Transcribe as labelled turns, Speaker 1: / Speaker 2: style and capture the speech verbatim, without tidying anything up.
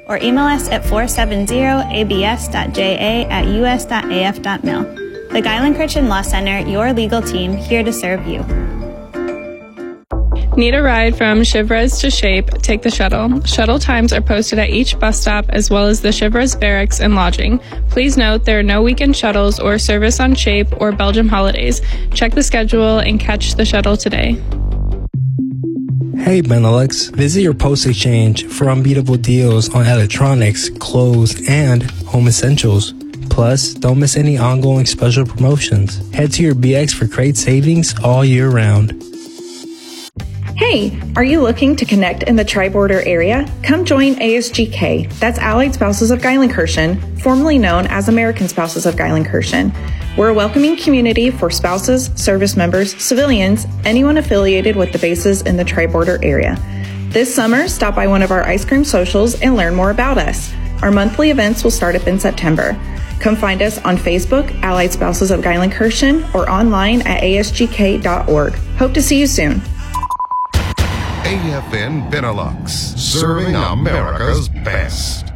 Speaker 1: or email us at four seven zero a b s dot j a at u s dot a f dot mil. The Geilenkirchen Law Center, your legal team, here to serve you.
Speaker 2: Need a ride from Shivres to Shape? Take the shuttle. Shuttle times are posted at each bus stop as well as the Shivres barracks and lodging. Please note there are no weekend shuttles or service on Shape or Belgium holidays. Check the schedule and catch the shuttle today.
Speaker 3: Hey Benelux, visit your post exchange for unbeatable deals on electronics, clothes, and home essentials. Plus, don't miss any ongoing special promotions. Head to your B X for great savings all year round.
Speaker 4: Hey, are you looking to connect in the Tri-Border area? Come join A S G K, that's Allied Spouses of Geilenkirchen, formerly known as American Spouses of Geilenkirchen. We're a welcoming community for spouses, service members, civilians, anyone affiliated with the bases in the Tri-Border area. This summer, stop by one of our ice cream socials and learn more about us. Our monthly events will start up in September. Come find us on Facebook, Allied Spouses of Geilenkirchen, or online at a s g k dot org. Hope to see you soon.
Speaker 5: A F N Benelux, serving America's best.